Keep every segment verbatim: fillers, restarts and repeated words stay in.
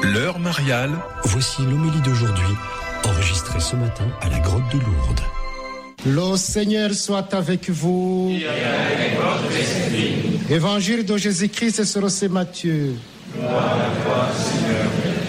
L'heure mariale. Voici l'homélie d'aujourd'hui, enregistrée ce matin à la grotte de Lourdes. Le Seigneur soit avec vous. Et avec votre esprit. Évangile de Jésus-Christ selon saint Matthieu. Gloire à toi, Seigneur.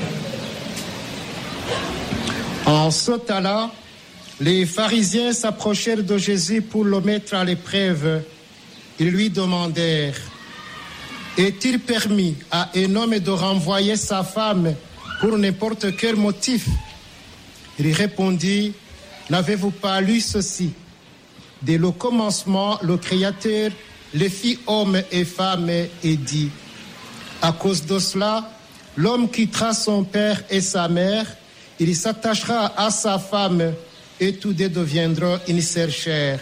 En ce temps-là, les pharisiens s'approchèrent de Jésus pour le mettre à l'épreuve. Ils lui demandèrent: est-il permis à un homme de renvoyer sa femme pour n'importe quel motif? Il répondit: n'avez-vous pas lu ceci? Dès le commencement, le Créateur les fit hommes et femmes et dit: à cause de cela, l'homme quittera son père et sa mère, il s'attachera à sa femme et tous deux deviendront une seule chair.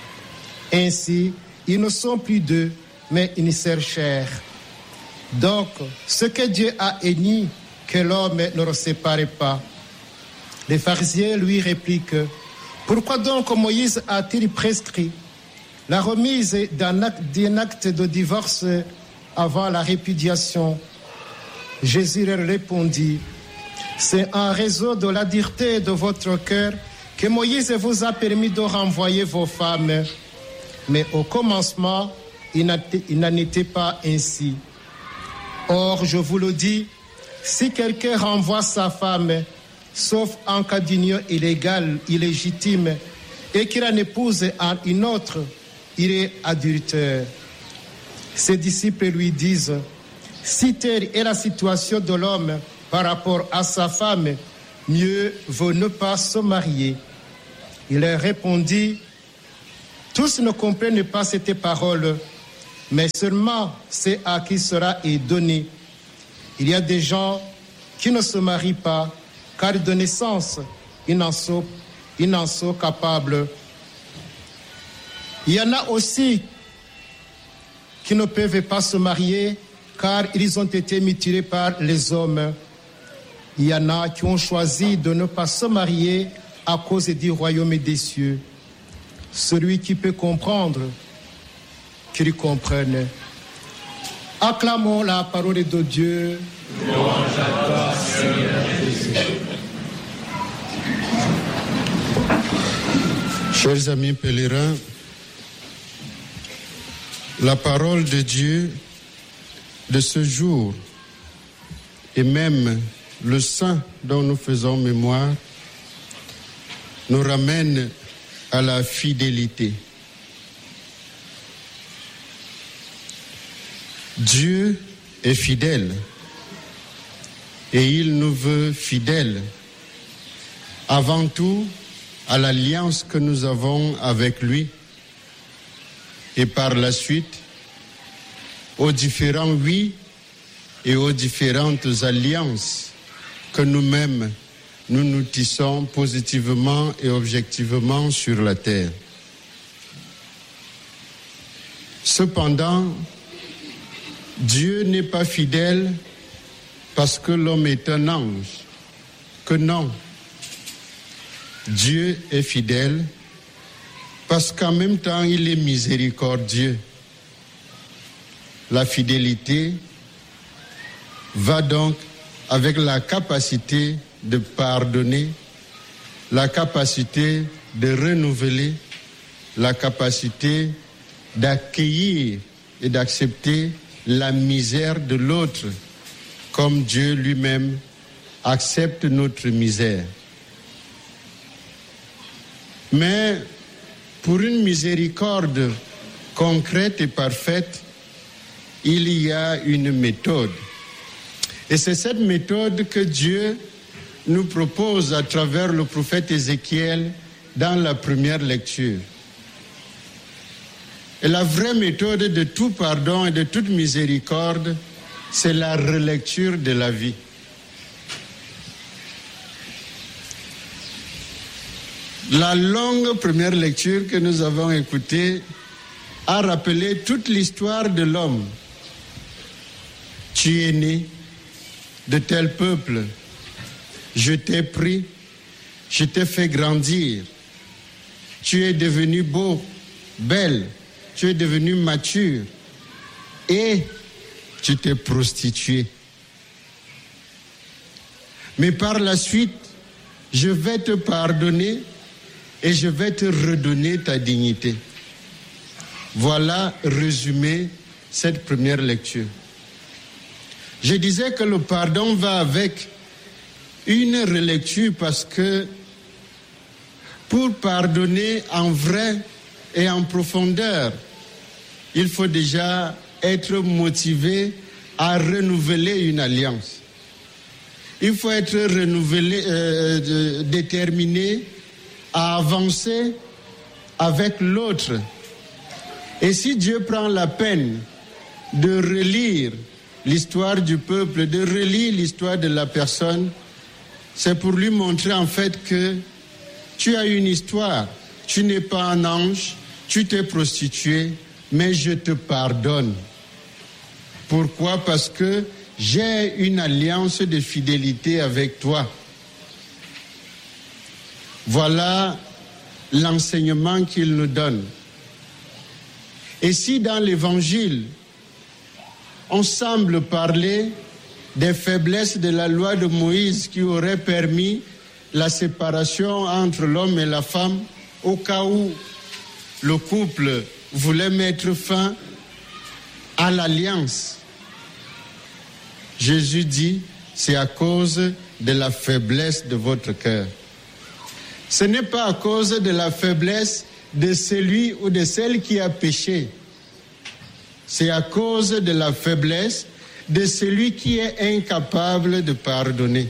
Ainsi, ils ne sont plus deux, mais une seule chair. Donc, ce que Dieu a uni, que l'homme ne le sépare pas. Les pharisiens lui répliquent: pourquoi donc Moïse a-t-il prescrit la remise d'un acte, d'un acte de divorce avant la répudiation? Jésus leur répondit: c'est en raison de la dureté de votre cœur que Moïse vous a permis de renvoyer vos femmes. Mais au commencement, il n'en était pas ainsi. Or, je vous le dis, si quelqu'un renvoie sa femme, sauf en cas d'union illégale, illégitime, et qu'il en épouse en une autre, il est adultère. Ses disciples lui disent: si telle est la situation de l'homme par rapport à sa femme, mieux vaut ne pas se marier. Il leur répondit: tous ne comprennent pas cette parole, mais seulement c'est à qui sera donné. Il y a des gens qui ne se marient pas, car de naissance, ils n'en sont, ils n'en sont capables. Il y en a aussi qui ne peuvent pas se marier, car ils ont été mutilés par les hommes. Il y en a qui ont choisi de ne pas se marier à cause du royaume des cieux. Celui qui peut comprendre, qu'il comprenne. Acclamons la parole de Dieu. Louange à toi, Seigneur Jésus. Chers amis pèlerins, la parole de Dieu de ce jour et même le saint dont nous faisons mémoire nous ramène à la fidélité. Dieu est fidèle et il nous veut fidèles avant tout à l'alliance que nous avons avec lui et par la suite aux différents oui et aux différentes alliances que nous-mêmes nous nous tissons positivement et objectivement sur la terre. Cependant, Dieu n'est pas fidèle parce que l'homme est un ange, que non. Dieu est fidèle parce qu'en même temps il est miséricordieux. La fidélité va donc avec la capacité de pardonner, la capacité de renouveler, la capacité d'accueillir et d'accepter la misère de l'autre, comme Dieu lui-même accepte notre misère. Mais pour une miséricorde concrète et parfaite, il y a une méthode. Et c'est cette méthode que Dieu nous propose à travers le prophète Ézéchiel dans la première lecture. Et la vraie méthode de tout pardon et de toute miséricorde, c'est la relecture de la vie. La longue première lecture que nous avons écoutée a rappelé toute l'histoire de l'homme. Tu es né de tel peuple, je t'ai pris, je t'ai fait grandir, tu es devenu beau, belle, tu es devenu mature et tu t'es prostitué. mais par la suite, je vais te pardonner et je vais te redonner ta dignité. Voilà résumé cette première lecture. Je disais que le pardon va avec une relecture parce que pour pardonner en vrai et en profondeur, il faut déjà être motivé à renouveler une alliance. Il faut être renouvelé, euh, déterminé à avancer avec l'autre. Et si Dieu prend la peine de relire l'histoire du peuple, de relire l'histoire de la personne, c'est pour lui montrer en fait que tu as une histoire, tu n'es pas un ange, tu t'es prostitué, mais je te pardonne. Pourquoi? Parce que j'ai une alliance de fidélité avec toi. Voilà l'enseignement qu'il nous donne. Et si dans l'Évangile, on semble parler des faiblesses de la loi de Moïse qui auraient permis la séparation entre l'homme et la femme au cas où le couple voulait mettre fin à l'alliance, Jésus dit, c'est à cause de la faiblesse de votre cœur. Ce n'est pas à cause de la faiblesse de celui ou de celle qui a péché. C'est à cause de la faiblesse de celui qui est incapable de pardonner.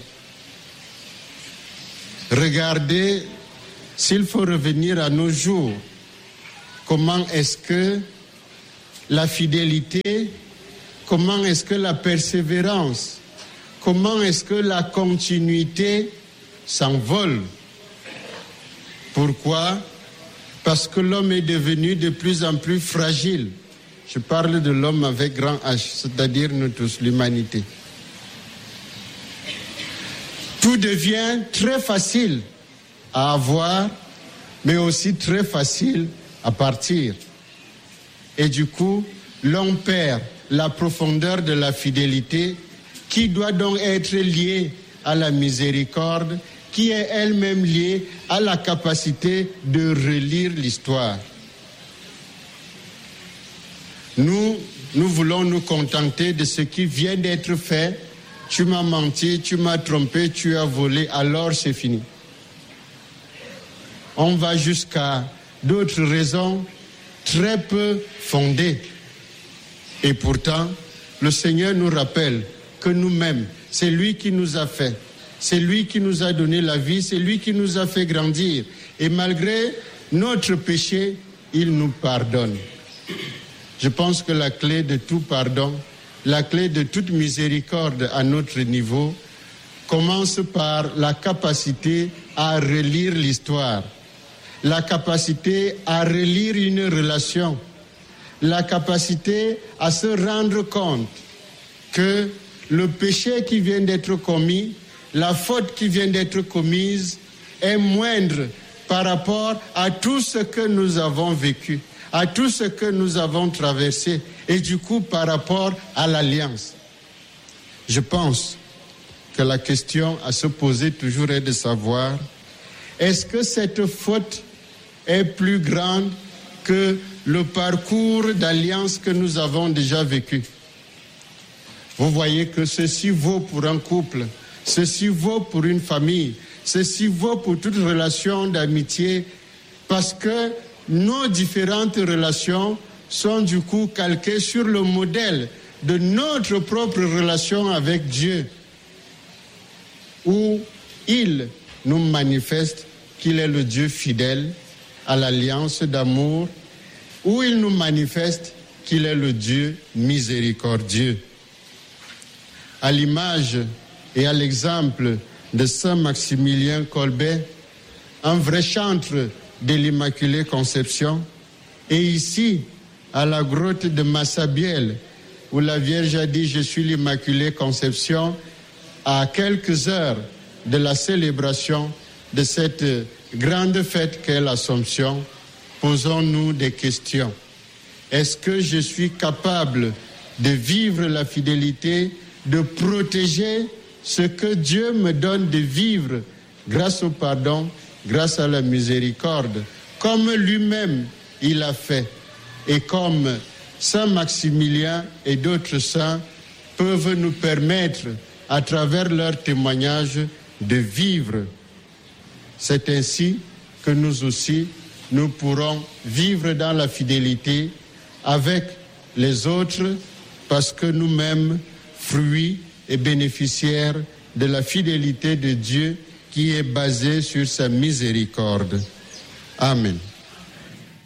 Regardez, s'il faut revenir à nos jours, comment est-ce que la fidélité, comment est-ce que la persévérance, comment est-ce que la continuité s'envole. Pourquoi? Parce que l'homme est devenu de plus en plus fragile. Je parle de l'homme avec grand H, c'est-à-dire nous tous, l'humanité. Tout devient très facile à avoir, mais aussi très facile à partir. Et du coup, l'on perd la profondeur de la fidélité qui doit donc être liée à la miséricorde, qui est elle-même liée à la capacité de relire l'histoire. Nous, nous voulons nous contenter de ce qui vient d'être fait. Tu m'as menti, tu m'as trompé, tu as volé, alors c'est fini. On va jusqu'à d'autres raisons très peu fondées. Et pourtant, le Seigneur nous rappelle que nous-mêmes, c'est lui qui nous a fait, c'est lui qui nous a donné la vie, c'est lui qui nous a fait grandir. Et malgré notre péché, il nous pardonne. Je pense que la clé de tout pardon, la clé de toute miséricorde à notre niveau, commence par la capacité à relire l'histoire, la capacité à relire une relation, la capacité à se rendre compte que le péché qui vient d'être commis, la faute qui vient d'être commise est moindre par rapport à tout ce que nous avons vécu, à tout ce que nous avons traversé et du coup par rapport à l'alliance. Je pense que la question à se poser toujours est de savoir, est-ce que cette faute est plus grande que le parcours d'alliance que nous avons déjà vécu? Vous voyez que ceci vaut pour un couple, ceci vaut pour une famille, ceci vaut pour toute relation d'amitié, parce que nos différentes relations sont du coup calquées sur le modèle de notre propre relation avec Dieu, où il nous manifeste qu'il est le Dieu fidèle à l'alliance d'amour, où il nous manifeste qu'il est le Dieu miséricordieux. À l'image et à l'exemple de Saint Maximilien Kolbe, un vrai chantre de l'Immaculée Conception, et ici, à la grotte de Massabielle, où la Vierge a dit « Je suis l'Immaculée Conception », à quelques heures de la célébration de cette grande fête qu'est l'Assomption, posons-nous des questions. Est-ce que je suis capable de vivre la fidélité, de protéger ce que Dieu me donne de vivre grâce au pardon, grâce à la miséricorde, comme lui-même il a fait, et comme Saint Maximilien et d'autres saints peuvent nous permettre, à travers leur témoignage, de vivre. C'est ainsi que nous aussi, nous pourrons vivre dans la fidélité avec les autres, parce que nous-mêmes, fruits et bénéficiaires de la fidélité de Dieu qui est basée sur sa miséricorde. Amen.